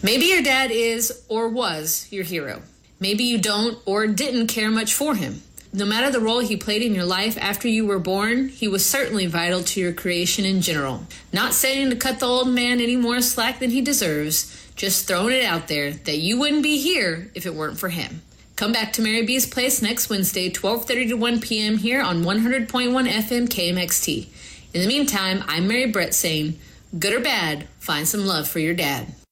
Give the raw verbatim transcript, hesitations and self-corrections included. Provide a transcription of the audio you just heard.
Maybe your dad is or was your hero. Maybe you don't or didn't care much for him. No matter the role he played in your life after you were born, he was certainly vital to your creation in general. Not saying to cut the old man any more slack than he deserves, just throwing it out there that you wouldn't be here if it weren't for him. Come back to Mary B's Place next Wednesday, twelve thirty to one p.m. here on one hundred point one F M K M X T. In the meantime, I'm Mary Brett saying, good or bad, find some love for your dad.